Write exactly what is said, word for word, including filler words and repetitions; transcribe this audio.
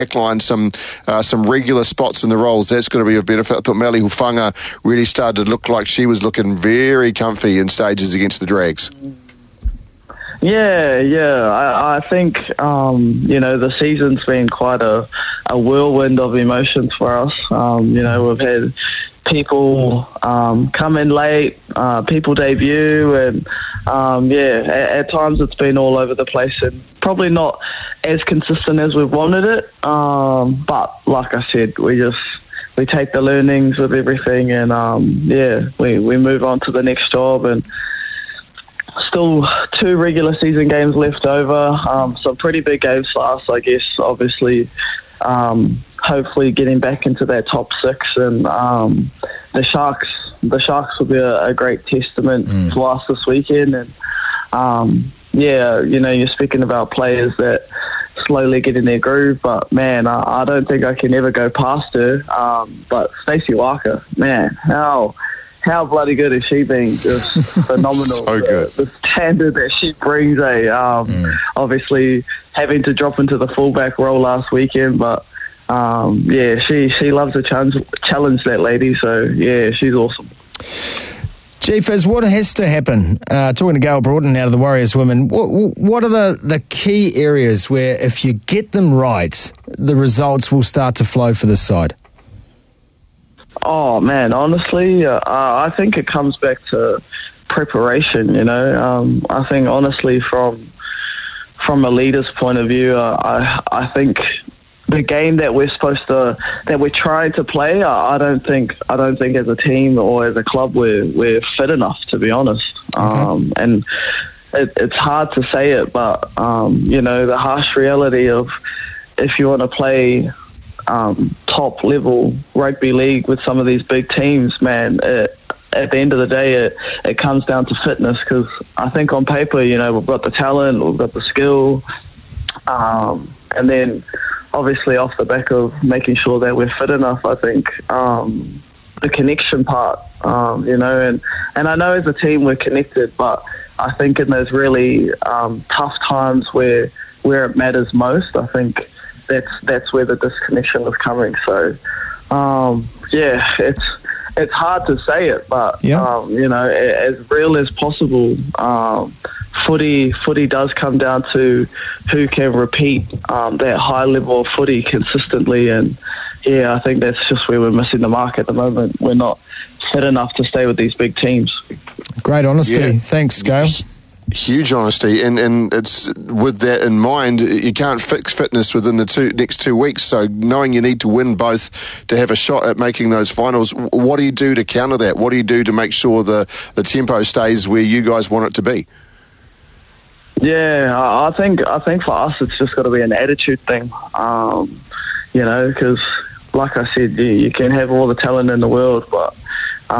backline some uh, some regular spots in the roles. That's going to be a benefit. I thought Meli Hufanga really started to look like she was looking very comfy in stages against the Drags. Yeah, yeah. I, I think, um, you know, the season's been quite a, a whirlwind of emotions for us. Um, you know, we've had people um, come in late, uh, people debut, and, um, yeah, at, at times it's been all over the place and probably not as consistent as we've wanted it. Um, but like I said, we just... we take the learnings with everything and, um, yeah, we, we move on to the next job. And still two regular season games left over. Um, some pretty big games for us, I guess, obviously. Um, hopefully getting back into that top six. And um, the Sharks the Sharks will be a, a great testament mm. to us this weekend. And, um, yeah, you know, you're speaking about players that slowly get in their groove, but man, I, I don't think I can ever go past her. Um, but Stacey Walker, man, how how bloody good has she been? Just phenomenal. So good. The, the standard that she brings, a um, mm. obviously having to drop into the fullback role last weekend, but um, yeah, she she loves to challenge challenge that lady. So yeah, she's awesome. Chief, as what has to happen, uh, talking to Gail Broughton out of the Warriors Women, what, what are the, the key areas where if you get them right, the results will start to flow for this side? Oh, man, honestly, uh, I think it comes back to preparation, you know. Um, I think, honestly, from from a leader's point of view, uh, I, I think the game that we're supposed to, that we're trying to play, I don't think, I don't think as a team or as a club we're we're fit enough, to be honest. Okay. Um, and it, it's hard to say it, but um, you know, the harsh reality of if you want to play um, top level rugby league with some of these big teams, man, it, at the end of the day, it, it comes down to fitness. Because I think on paper, you know, we've got the talent, we've got the skill, um, and then obviously off the back of making sure that we're fit enough, I think um, the connection part, um, you know, and, and I know as a team we're connected, but I think in those really um, tough times where where it matters most, I think that's that's where the disconnection is coming. So, um, yeah, it's it's hard to say it, but yeah. um, you know, as real as possible. Um, Footy, footy does come down to who can repeat um, that high level of footy consistently, and yeah, I think that's just where we're missing the mark at the moment. We're not fit enough to stay with these big teams. Great honesty, yeah. Thanks, Gail. Huge honesty, and and it's with that in mind, you can't fix fitness within the two next two weeks. So knowing you need to win both to have a shot at making those finals, what do you do to counter that? What do you do to make sure the the tempo stays where you guys want it to be? Yeah, I think I think for us it's just got to be an attitude thing, um, you know, because like I said, you, you can have all the talent in the world, but